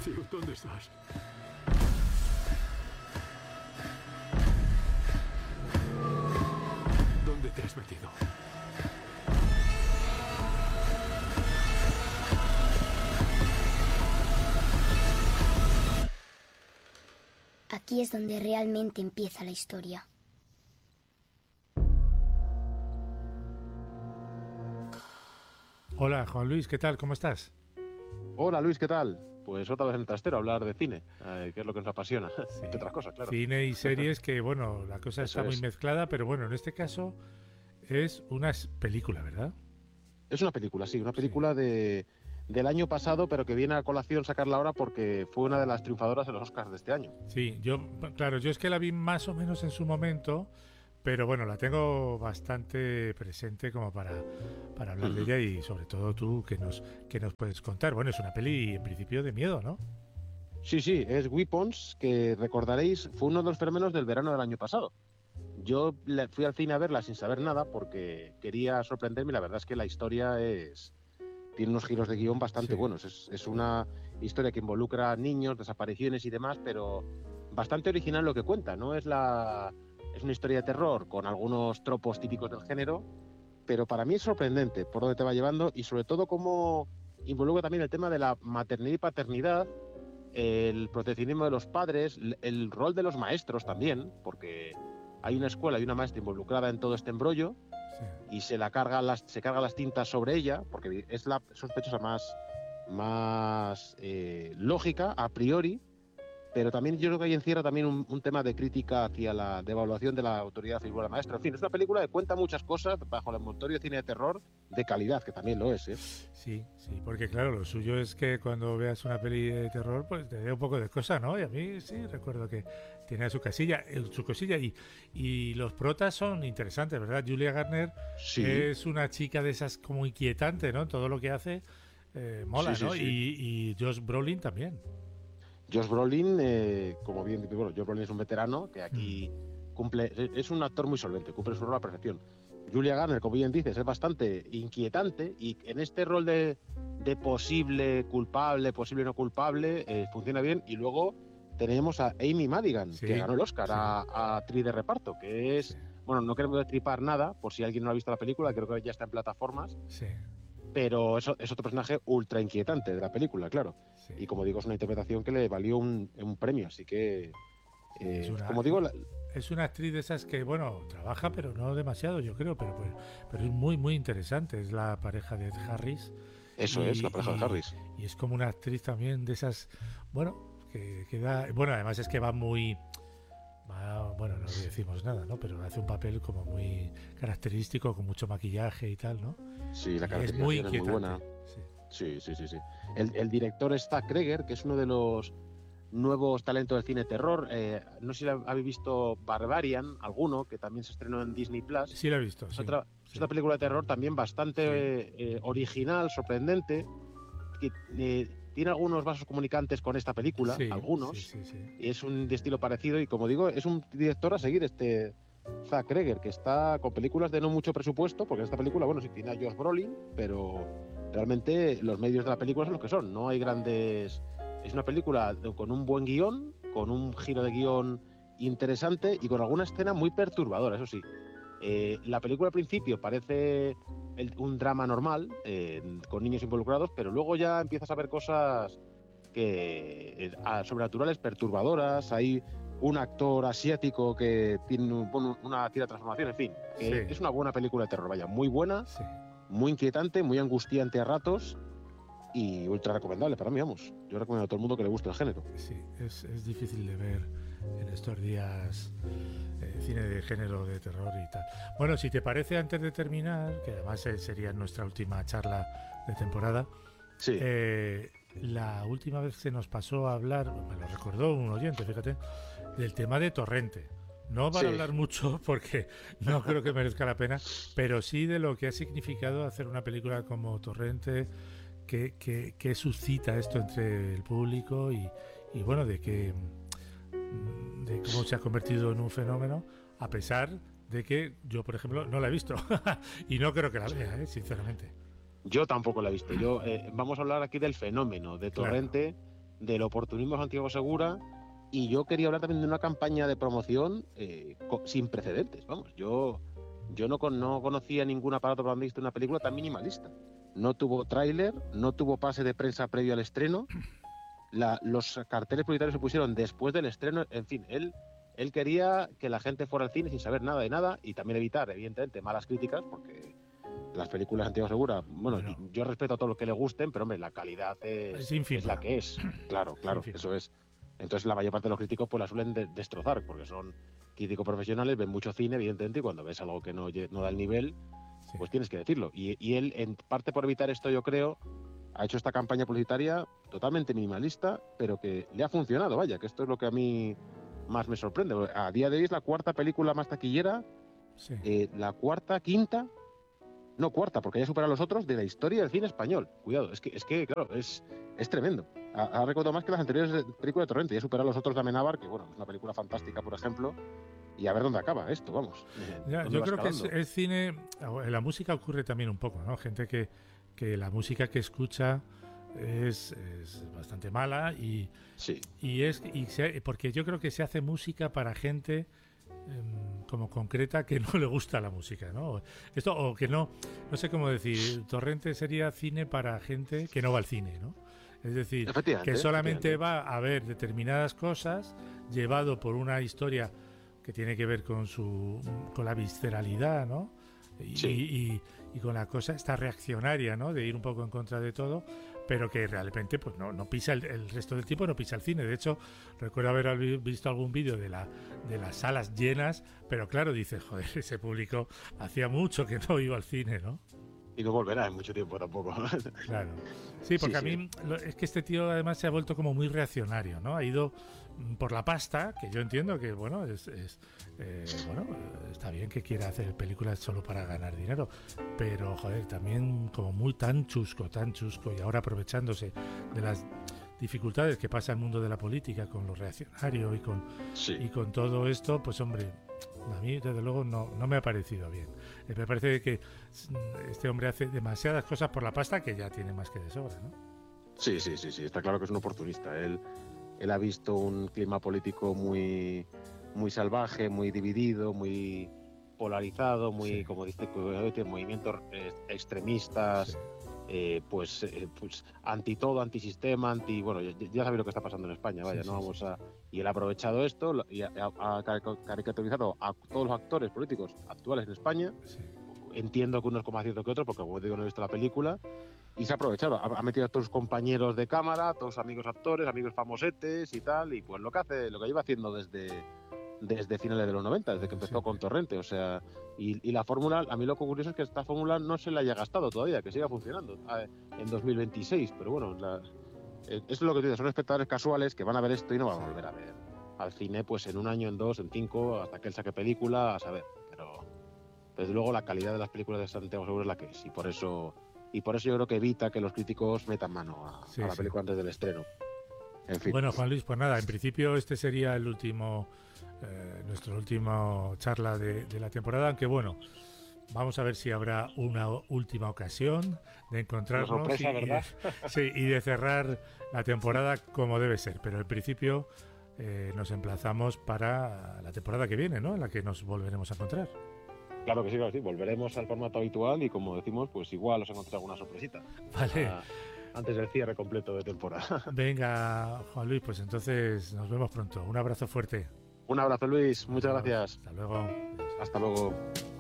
Matthew, ¿dónde estás? ¿Dónde te has metido? Aquí es donde realmente empieza la historia. Hola, Juan Luis, ¿qué tal? ¿Cómo estás? Hola Luis, ¿qué tal? Pues otra vez en el trastero, hablar de cine, que es lo que nos apasiona, Sí. entre otras cosas, claro. Cine y series que, bueno, la cosa Eso está muy es. mezclada, pero bueno, en este caso es una película, ¿verdad? Es una película, sí, una Sí. película del año pasado, pero que viene a colación sacarla ahora porque fue una de las triunfadoras de los Oscars de este año. Sí, claro, yo es que la vi más o menos en su momento, pero bueno, la tengo bastante presente como para hablar de ella y sobre todo tú, que nos puedes contar? Bueno, es una peli en principio de miedo, ¿no? Sí, sí, es Weapons, que recordaréis, fue uno de los fenómenos del verano del año pasado. Yo fui al cine a verla sin saber nada porque quería sorprenderme y la verdad es que la historia tiene unos giros de guión bastante Sí. buenos. Es una historia que involucra niños, desapariciones y demás, pero bastante original lo que cuenta. No es es una historia de terror con algunos tropos típicos del género, pero para mí es sorprendente por dónde te va llevando y sobre todo cómo involucra también el tema de la maternidad y paternidad, el proteccionismo de los padres, el rol de los maestros también, porque hay una escuela y una maestra involucrada en todo este embrollo Sí. y se carga las tintas sobre ella, porque es la sospechosa más lógica a priori, pero también yo creo que ahí encierra también un tema de crítica hacia la devaluación de la autoridad figura de la maestra. En fin, es una película que cuenta muchas cosas bajo el envoltorio de cine de terror de calidad, que también lo es, ¿eh? Sí, sí, porque claro, lo suyo es que cuando veas una peli de terror, pues te dé un poco de cosa, ¿no? Y a mí sí recuerdo que tenía su cosilla y los protas son interesantes, ¿verdad? Julia Garner Sí. es una chica de esas como inquietante, ¿no? Todo lo que hace mola, Sí, sí, ¿no? sí. Y Josh Brolin también. Josh Brolin, como bien dice, bueno, Josh Brolin es un veterano que aquí es un actor muy solvente, cumple su rol a la perfección. Julia Garner, como bien dices, es bastante inquietante y en este rol de posible culpable, posible no culpable, funciona bien. Y luego tenemos a Amy Madigan, Sí, que ganó el Oscar sí. a actriz de reparto, que es, Sí. bueno, no queremos destripar nada, por si alguien no ha visto la película, creo que ya está en plataformas, Sí, pero eso es otro personaje ultra inquietante de la película, claro. sí. Y como digo, es una interpretación que le valió un premio, así que, como digo, es una actriz de esas que, bueno, trabaja, pero no demasiado, yo creo, pero es muy, muy interesante. Es la pareja de Ed Harris. eso es, la pareja de Harris. Y es como una actriz también de esas, bueno, que da... Bueno, además es que va muy... bueno, no decimos nada, ¿no? Pero hace un papel como muy característico, con mucho maquillaje y tal, ¿no? Sí, la Y es muy caracterización es muy buena. Sí. Sí. El director es Zack Kreger, que es uno de los nuevos talentos del cine terror. No sé si habéis visto Barbarian, alguno, que también se estrenó en Disney Plus. Sí, la he visto. Es Sí, otra sí. película de terror también bastante original, sorprendente, que tiene algunos vasos comunicantes con esta película, Sí, algunos, sí. y es un de estilo parecido. Y como digo, es un director a seguir, este Zack Kreger, que está con películas de no mucho presupuesto, porque en esta película, bueno, sí tiene a Josh Brolin, pero realmente los medios de la película son los que son, no hay grandes... Es una película con un buen guión, con un giro de guión interesante y con alguna escena muy perturbadora, eso sí. La película al principio parece un drama normal, con niños involucrados, pero luego ya empiezas a ver cosas sobrenaturales, perturbadoras. Hay un actor asiático que tiene una tira de transformación, en fin. Sí. Es una buena película de terror, vaya, muy buena, Sí. muy inquietante, muy angustiante a ratos y ultra recomendable para mí, vamos. Yo recomiendo a todo el mundo que le guste el género. Sí, es difícil de ver en estos días cine de género de terror y tal. Bueno, si te parece, antes de terminar, que además sería nuestra última charla de temporada, Sí. la última vez se nos pasó a hablar, me lo recordó un oyente, fíjate, del tema de Torrente. No para hablar mucho, porque no creo que merezca la pena, pero sí de lo que ha significado hacer una película como Torrente, que suscita esto entre el público y bueno, de cómo se ha convertido en un fenómeno, a pesar de que yo, por ejemplo, no la he visto y no creo que la vea, sinceramente. Yo tampoco la he visto. Vamos a hablar aquí del fenómeno de Torrente, del oportunismo de Santiago Segura, y yo quería hablar también de una campaña de promoción sin precedentes. Vamos, yo no conocía ningún aparato para visto una película tan minimalista. No tuvo tráiler, no tuvo pase de prensa previo al estreno. Los carteles publicitarios se pusieron después del estreno. En fin, él quería que la gente fuera al cine sin saber nada de nada, y también evitar, evidentemente, malas críticas, porque las películas de Santiago Segura, bueno, yo respeto a todo lo que le gusten, pero hombre, la calidad es la que es. Claro, eso es. Entonces la mayor parte de los críticos pues la suelen destrozar, porque son críticos profesionales, ven mucho cine, evidentemente, y cuando ves algo que no da el nivel, pues tienes que decirlo. Y él, en parte por evitar esto, yo creo, ha hecho esta campaña publicitaria totalmente minimalista, pero que le ha funcionado, vaya, que esto es lo que a mí más me sorprende. A día de hoy es la cuarta película más taquillera, la cuarta, porque ya supera a los otros de la historia del cine español. Cuidado, es que claro, es tremendo. Ha recaudado más que las anteriores películas de Torrente, ya supera a los otros de Amenábar, que bueno, es una película fantástica, por ejemplo, y a ver dónde acaba esto, vamos. Yo creo que es cine, en la música ocurre también un poco, ¿no? Gente que la música que escucha es bastante mala porque yo creo que se hace música para gente como concreta que no le gusta la música, ¿no? Esto, o que no sé cómo decir, Torrente sería cine para gente que no va al cine, ¿no? Es decir, que solamente va a ver determinadas cosas llevado por una historia que tiene que ver con la visceralidad, ¿no? Y con la cosa esta reaccionaria, ¿no? De ir un poco en contra de todo, pero que realmente pues no pisa el resto del tiempo, no pisa el cine. De hecho, recuerdo haber visto algún vídeo de las salas llenas, pero claro, dices, joder, ese público hacía mucho que no iba al cine, ¿no? Y no volverá en mucho tiempo tampoco. Claro. Sí, porque a mí es que este tío además se ha vuelto como muy reaccionario, ¿no? Ha ido por la pasta, que yo entiendo que, bueno, está bien que quiera hacer películas solo para ganar dinero, pero, joder, también como muy tan chusco, y ahora aprovechándose de las dificultades que pasa el mundo de la política con lo reaccionario y con todo esto, pues, hombre, a mí, desde luego, no me ha parecido bien. Me parece que este hombre hace demasiadas cosas por la pasta que ya tiene más que de sobra, ¿no? Sí, está claro que es un oportunista. Él ha visto un clima político muy, muy salvaje, muy dividido, muy polarizado, muy, como dice, movimientos extremistas, pues anti todo, antisistema, bueno, ya sabéis lo que está pasando en España, vaya, y él ha aprovechado esto y ha caricaturizado a todos los actores políticos actuales en España. Entiendo que uno es más cierto que otro, porque como digo, no he visto la película, y se ha aprovechado, ha metido a todos sus compañeros de cámara, a todos sus amigos actores, amigos famosetes y tal, y pues lo que lleva haciendo desde finales de los 90, desde que empezó con Torrente, o sea, y la fórmula, a mí lo curioso es que esta fórmula no se la haya gastado todavía, que siga funcionando en 2026, pero bueno, eso es lo que te digo, son espectadores casuales que van a ver esto y no van a volver a ver al cine pues en un año, en 2, en 5, hasta que él saque película, a saber, pero desde luego la calidad de las películas de Santiago Segura es la que es, y por eso yo creo que evita que los críticos metan mano a la película antes del estreno. En fin. Bueno, Juan Luis, pues nada, en principio este sería el último nuestra última charla de la temporada, aunque bueno, vamos a ver si habrá una última ocasión de encontrarnos sorpresa, ¿verdad? y de cerrar la temporada como debe ser, pero en principio nos emplazamos para la temporada que viene, ¿no? En la que nos volveremos a encontrar. Claro que sí, volveremos al formato habitual y, como decimos, pues igual os encontré alguna sorpresita. Vale. Antes del cierre completo de temporada. Venga, Juan Luis, pues entonces nos vemos pronto. Un abrazo fuerte. Un abrazo, Luis. Muchas gracias. Hasta luego. Hasta luego.